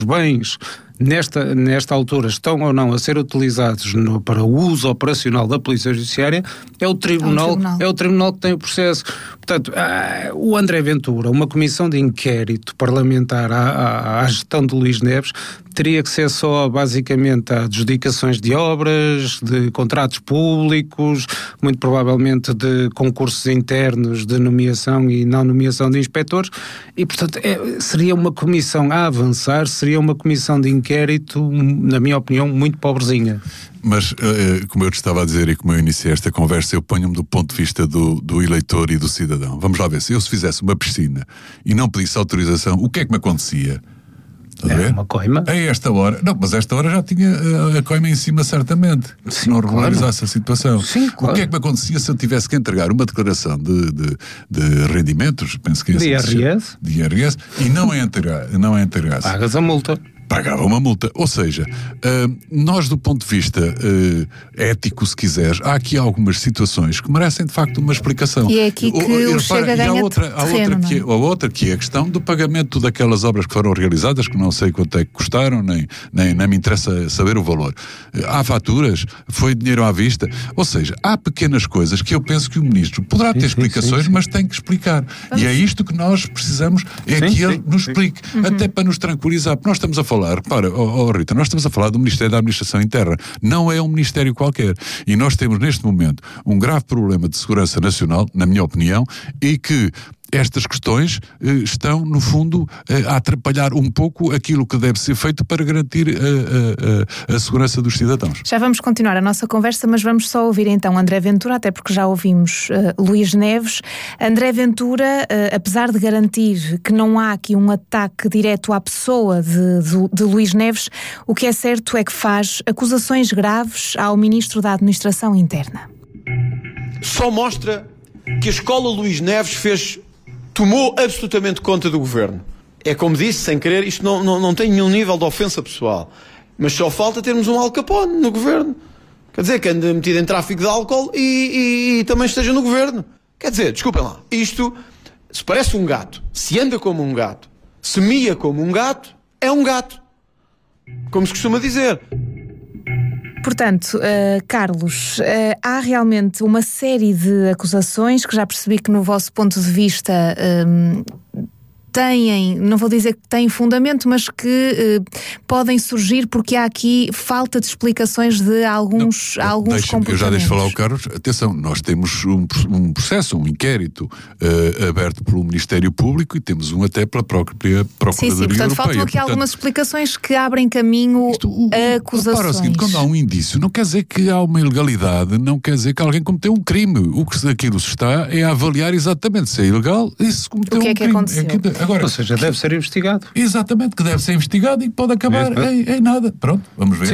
bens nesta altura estão ou não a ser utilizados para o uso operacional da Polícia Judiciária, é o Tribunal que tem o processo. Portanto, o André Ventura, uma comissão de inquérito parlamentar à gestão de Luís Neves, teria que ser só basicamente a adjudicações de obras, de contratos públicos, muito provavelmente de concursos internos de nomeação e não nomeação de inspectores, e portanto seria uma comissão a avançar, seria uma comissão de inquérito, na minha opinião, muito pobrezinha. Mas, como eu te estava a dizer e como eu iniciei esta conversa, eu ponho-me do ponto de vista do eleitor e do cidadão. Vamos lá ver, se eu fizesse uma piscina e não pedisse autorização, o que é que me acontecia? Uma coima. A esta hora, não, mas a esta hora já tinha a coima em cima certamente, se não regularizasse a situação. Sim, claro. O que é que me acontecia se eu tivesse que entregar uma declaração de rendimentos, penso que é de IRS, e não a entregasse? Pagas a multa. Pagava uma multa. Ou seja, nós do ponto de vista ético, se quiseres, há aqui algumas situações que merecem de facto uma explicação. E é aqui que o Chega ganha terreno. A outra que é a questão do pagamento daquelas obras que foram realizadas, que não sei quanto é que custaram, nem me interessa saber o valor. Há faturas, foi dinheiro à vista. Ou seja, há pequenas coisas que eu penso que o Ministro poderá ter explicações, mas tem que explicar. E é isto que nós precisamos, que ele nos explique. Até para nos tranquilizar, porque nós estamos a falar, repara, Rita, nós estamos a falar do Ministério da Administração Interna, não é um ministério qualquer, e nós temos neste momento um grave problema de segurança nacional, na minha opinião, e que estas questões estão, no fundo, a atrapalhar um pouco aquilo que deve ser feito para garantir a segurança dos cidadãos. Já vamos continuar a nossa conversa, mas vamos só ouvir então André Ventura, até porque já ouvimos Luís Neves. André Ventura, apesar de garantir que não há aqui um ataque direto à pessoa de Luís Neves, o que é certo é que faz acusações graves ao Ministro da Administração Interna. Só mostra que a escola Luís Neves tomou absolutamente conta do governo. É como disse, sem querer, isto não tem nenhum nível de ofensa pessoal. Mas só falta termos um Al Capone no governo. Quer dizer, que anda metido em tráfico de álcool e também esteja no governo. Quer dizer, desculpem lá, isto, se parece um gato, se anda como um gato, se mia como um gato, é um gato. Como se costuma dizer. Portanto, Carlos, há realmente uma série de acusações que já percebi que no vosso ponto de vista têm, não vou dizer que têm fundamento, mas que podem surgir porque há aqui falta de explicações de alguns comportamentos. Eu já deixo falar ao Carlos. Atenção, nós temos um processo, um inquérito aberto pelo Ministério Público e temos um até pela própria Procuradoria Europeia. Portanto, faltam aqui algumas explicações que abrem caminho a acusações. Repara o seguinte, quando há um indício, não quer dizer que há uma ilegalidade, não quer dizer que alguém cometeu um crime. O que aquilo se está é a avaliar exatamente se é ilegal e se cometeu um crime. O que é que aconteceu? Agora, ou seja, deve ser investigado. Exatamente, que deve ser investigado e que pode acabar em nada. Pronto, vamos ver. Sim,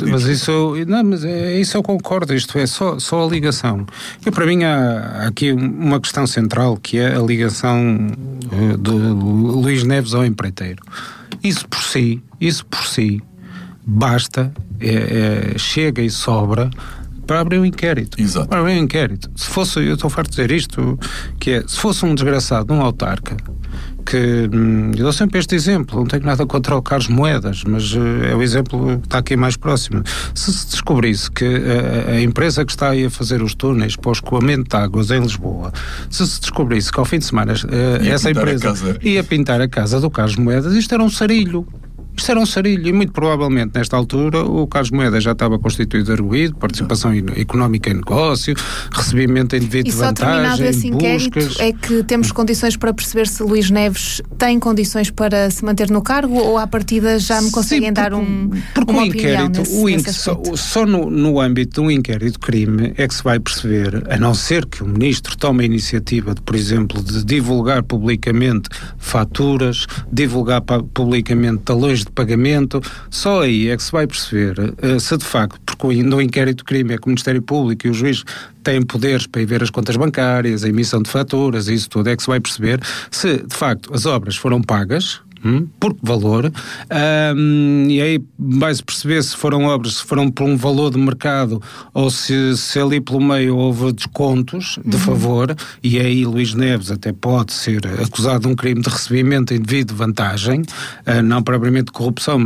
mas isso eu concordo, isto é só a ligação. E para mim há aqui uma questão central, que é a ligação de Luís Neves ao empreiteiro. Isso por si basta, chega e sobra para abrir um inquérito. Exato. Para abrir um inquérito. Se fosse, eu estou farto de dizer isto, se fosse um desgraçado, um autarca, que eu dou sempre este exemplo, não tenho nada contra o Carlos Moedas, mas é o exemplo que está aqui mais próximo. Se descobrisse que a empresa que está aí a fazer os túneis para o escoamento de águas em Lisboa, se descobrisse que ao fim de semana essa empresa ia pintar a casa do Carlos Moedas, isto era um sarilho. Isto era um sarilho e muito provavelmente nesta altura o Carlos Moedas já estava constituído arguido, participação económica em negócio, recebimento em devido de vantagem, terminado esse inquérito, é que temos condições para perceber se Luís Neves tem condições para se manter no cargo ou à partida já me conseguem dar uma opinião nesse aspecto? Só no âmbito de um inquérito de crime é que se vai perceber, a não ser que o Ministro tome a iniciativa de, por exemplo, de divulgar publicamente faturas, divulgar publicamente talões de pagamento, só aí é que se vai perceber se de facto, porque no inquérito de crime é que o Ministério Público e o juiz têm poderes para ir ver as contas bancárias, a emissão de faturas, isso tudo, é que se vai perceber se de facto as obras foram pagas por que valor? E aí vai-se perceber se foram obras, se foram por um valor de mercado ou se ali pelo meio houve descontos de favor, e aí Luís Neves até pode ser acusado de um crime de recebimento indevido de vantagem, não propriamente de corrupção,